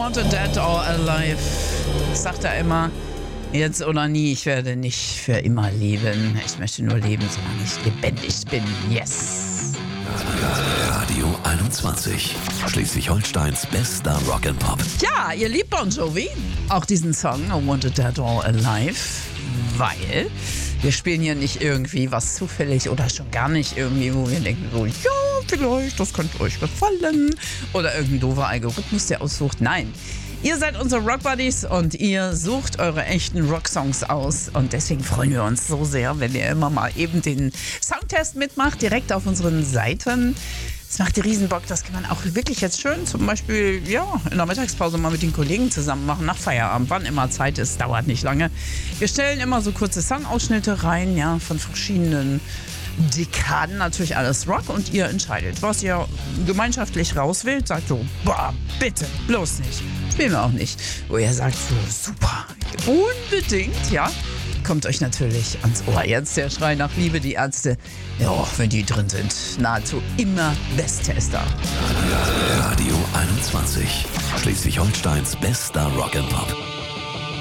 Wanted Dead or Alive. Sagt er immer, jetzt oder nie, ich werde nicht für immer leben. Ich möchte nur leben, solange ich lebendig bin. Yes. Radio 21. Schleswig-Holsteins bester Rock'n'Pop. Ja, ihr liebt Bon Jovi. Auch diesen Song, I Wanted Dead or Alive. Weil wir spielen hier nicht irgendwie was zufällig oder schon gar nicht irgendwie, wo wir denken so, ja, vielleicht, das könnte euch gefallen. Oder irgendein doofer Algorithmus, der aussucht. Nein, ihr seid unsere Rock-Buddies und ihr sucht eure echten Rock-Songs aus. Und deswegen freuen wir uns so sehr, wenn ihr immer mal eben den Songtest mitmacht, direkt auf unseren Seiten. Das macht riesen Bock, das kann man auch wirklich jetzt schön zum Beispiel in der Mittagspause mal mit den Kollegen zusammen machen, nach Feierabend, wann immer Zeit ist, dauert nicht lange. Wir stellen immer so kurze Songausschnitte rein, von verschiedenen Dekaden, natürlich alles Rock, und ihr entscheidet, was ihr gemeinschaftlich rauswählt, sagt so, boah, bitte, bloß nicht, spielen wir auch nicht. Wo ihr sagt so, super, unbedingt, kommt euch natürlich ans Ohr. Jetzt der Schrei nach Liebe, die Ärzte, wenn die drin sind, nahezu immer Besttester. Radio 21. Schleswig-Holsteins bester Rock'n'Pop.